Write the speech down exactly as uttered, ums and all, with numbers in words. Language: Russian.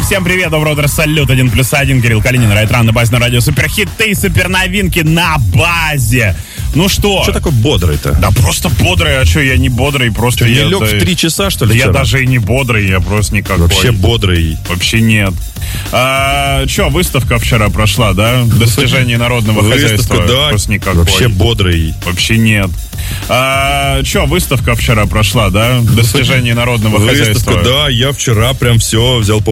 всем привет, доброе утро, салют, один плюс один, Кирилл Калинин, Райтран на базе на радио, суперхиты и суперновинки на базе. Ну что? Что такой бодрый-то? Да просто бодрый, а что, я не бодрый, просто что, я... не лег да, в три часа, что ли? Да я вчера? даже и не бодрый, я просто никакой. Вообще бодрый. Вообще нет. А, что, выставка вчера прошла, да? Достижение народного выставка, хозяйства. Да, просто никакой. вообще бодрый. Вообще нет. А, что, выставка вчера прошла, да? Достижение народного выставка, хозяйства. Да, я вчера прям все взял по